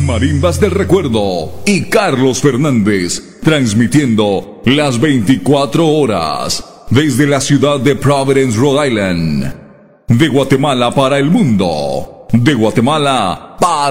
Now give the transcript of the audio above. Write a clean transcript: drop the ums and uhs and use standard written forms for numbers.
Marimbas del Recuerdo y Carlos Fernández, transmitiendo las 24 horas desde la ciudad de Providence, Rhode Island, de Guatemala para el mundo, de Guatemala para